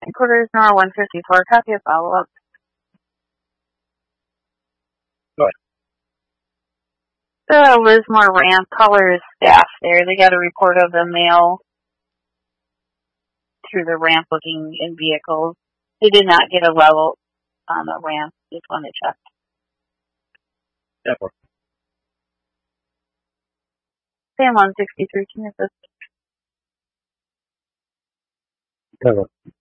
Headquarters, Nora 154, copy of follow-up. Go ahead. The Lismore Ramp Colors staff there, they got a report of the mail through the ramp looking in vehicles. They did not get a level on the ramp. Just want to check. Definitely. Sam 163, can you assist? Cover.